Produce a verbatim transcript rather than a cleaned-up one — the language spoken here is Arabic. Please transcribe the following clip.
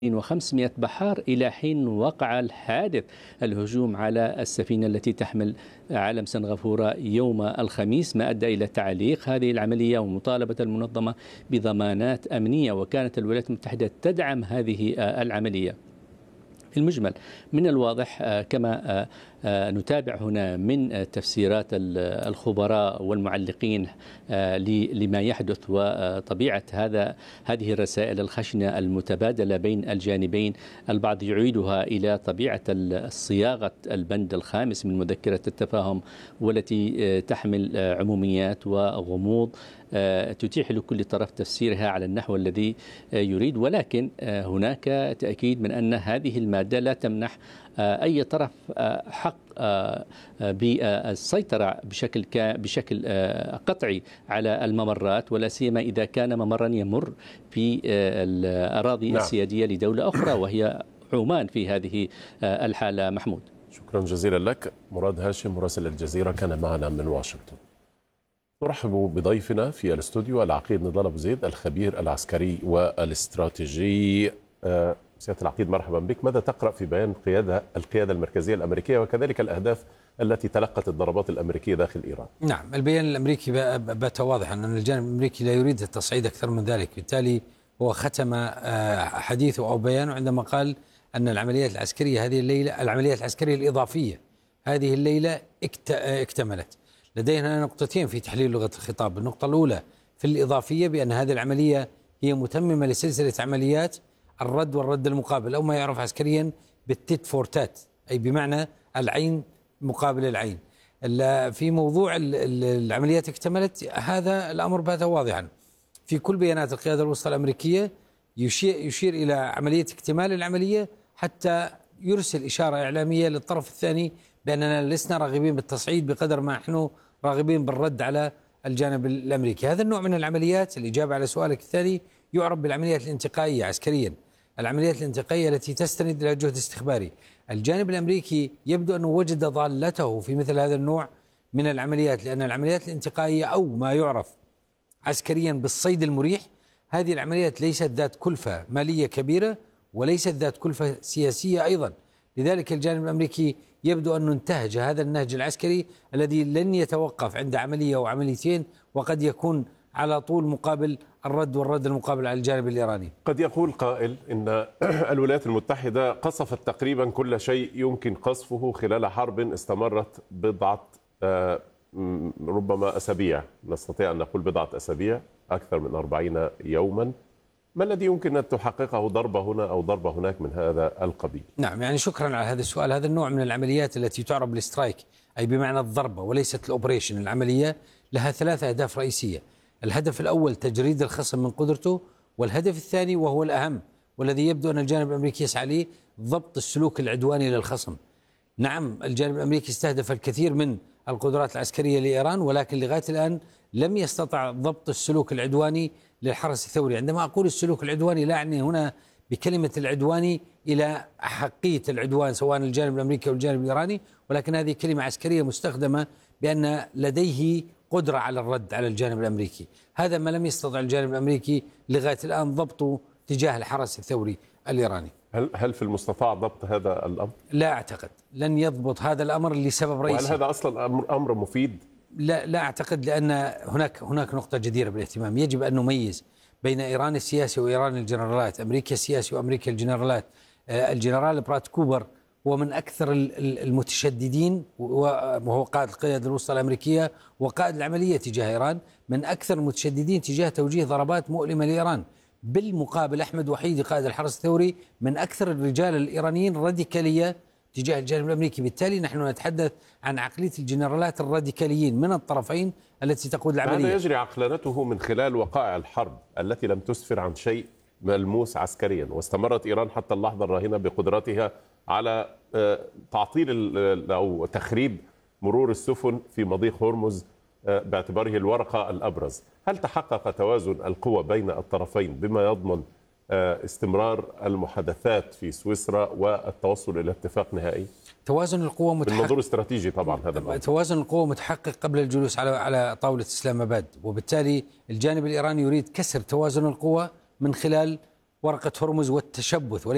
وخمسمائة بحار إلى حين وقع الحادث الهجوم على السفينة التي تحمل علم سنغافورة يوم الخميس، ما أدى إلى تعليق هذه العملية ومطالبة المنظمة بضمانات أمنية، وكانت الولايات المتحدة تدعم هذه العملية. في المجمل من الواضح كما نتابع هنا من تفسيرات الخبراء والمعلقين لما يحدث وطبيعة هذا هذه الرسائل الخشنة المتبادلة بين الجانبين، البعض يعيدها إلى طبيعة صياغة البند الخامس من مذكرة التفاهم، والتي تحمل عموميات وغموض تتيح لكل طرف تفسيرها على النحو الذي يريد، ولكن هناك تأكيد من أن هذه المادة لا تمنح أي طرف حق بالسيطرة بشكل بشكل قطعي على الممرات، ولا سيما إذا كان ممرا يمر في الأراضي نعم. السيادية لدولة أخرى وهي عمان في هذه الحالة. محمود، شكرا جزيلا لك. مراد هاشم مراسل الجزيرة كان معنا من واشنطن. نرحب بضيفنا في الاستوديو العقيد نضال أبو زيد، الخبير العسكري والاستراتيجي. أه سيادة العقيد مرحبا بك. ماذا تقرأ في بيان قيادة القيادة المركزية الأمريكية وكذلك الأهداف التي تلقت الضربات الأمريكية داخل إيران؟ نعم، البيان الأمريكي بات واضحا أن الجانب الأمريكي لا يريد التصعيد أكثر من ذلك، بالتالي هو ختم حديثه أو بيانه عندما قال أن العمليات العسكرية هذه الليلة، العمليات العسكرية الإضافية هذه الليلة اكتملت. لدينا نقطتين في تحليل لغة الخطاب. النقطة الأولى في الإضافية بأن هذه العملية هي متممة لسلسلة عمليات الرد والرد المقابل، أو ما يعرف عسكريا بالتيت فور تات، أي بمعنى العين مقابل العين. في موضوع العمليات اكتملت، هذا الأمر بات واضحا في كل بيانات القيادة الوسطى الأمريكية، يشير, يشير إلى عملية اكتمال العملية حتى يرسل إشارة إعلامية للطرف الثاني بأننا لسنا راغبين بالتصعيد بقدر ما نحن راغبين بالرد على الجانب الأمريكي. هذا النوع من العمليات، الإجابة على سؤالك الثاني، يعرف بالعمليات الانتقائية عسكريا، العمليات الانتقائية التي تستند إلى جهد استخباري. الجانب الأمريكي يبدو أنه وجد ضالته في مثل هذا النوع من العمليات، لأن العمليات الانتقائية أو ما يعرف عسكريا بالصيد المريح، هذه العمليات ليست ذات كلفة مالية كبيرة وليست ذات كلفة سياسية أيضا. لذلك الجانب الأمريكي يبدو أنه انتهج هذا النهج العسكري الذي لن يتوقف عند عملية أو عمليتين، وقد يكون على طول مقابل الرد والرد المقابل على الجانب الإيراني. قد يقول قائل إن الولايات المتحدة قصفت تقريبا كل شيء يمكن قصفه خلال حرب استمرت بضعة ربما أسابيع، نستطيع أن نقول بضعة أسابيع، أكثر من أربعين يوما. ما الذي يمكن أن تحققه ضربة هنا أو ضربة هناك من هذا القبيل؟ نعم، يعني شكرا على هذا السؤال. هذا النوع من العمليات التي تعرف بالسترايك، أي بمعنى الضربة وليست الأوبريشن. العملية لها ثلاثة أهداف رئيسية. الهدف الأول تجريد الخصم من قدرته، والهدف الثاني وهو الأهم والذي يبدو أن الجانب الأمريكي يسعى له، ضبط السلوك العدواني للخصم. نعم، الجانب الأمريكي استهدف الكثير من القدرات العسكرية لإيران، ولكن لغاية الآن لم يستطع ضبط السلوك العدواني للحرس الثوري. عندما أقول السلوك العدواني لا أعني هنا بكلمة العدواني إلى حقية العدوان سواء الجانب الأمريكي أو الجانب الإيراني، ولكن هذه كلمة عسكرية مستخدمة بأن لديه قدرة على الرد على الجانب الأمريكي. هذا ما لم يستطع الجانب الأمريكي لغاية الآن ضبطه تجاه الحرس الثوري الإيراني. هل هل في المستطاع ضبط هذا الأمر؟ لا أعتقد، لن يضبط هذا الأمر لسبب رئيسي. وهل هذا أصلا أمر أمر مفيد؟ لا لا أعتقد، لأن هناك هناك نقطة جديرة بالاهتمام. يجب أن نميز بين إيران السياسي وإيران الجنرالات، أمريكا السياسي وأمريكا الجنرالات. الجنرال برات كوبر هو من أكثر المتشددين، وهو قائد القيادة الوسطى الأمريكية وقائد العملية تجاه إيران، من أكثر المتشددين تجاه توجيه ضربات مؤلمة لإيران. بالمقابل أحمد وحيدي قائد الحرس الثوري من أكثر الرجال الإيرانيين راديكالية تجاه الجانب الأمريكي. بالتالي نحن نتحدث عن عقلية الجنرالات الراديكاليين من الطرفين التي تقود العملية. هذا يجري عقلانته من خلال وقائع الحرب التي لم تسفر عن شيء ملموس عسكريا، واستمرت إيران حتى اللحظة الراهنة بقدرتها على تعطيل أو تخريب مرور السفن في مضيق هرمز باعتباره الورقة الأبرز. هل تحقق توازن القوى بين الطرفين بما يضمن استمرار المحادثات في سويسرا والتوصل إلى اتفاق نهائي؟ توازن القوى متحقق بالمنظور الاستراتيجي طبعا. هذا الأمر. توازن القوى متحقق قبل الجلوس على على طاولة إسلام آباد، وبالتالي الجانب الإيراني يريد كسر توازن القوى من خلال ورقة هرمز والتشبث.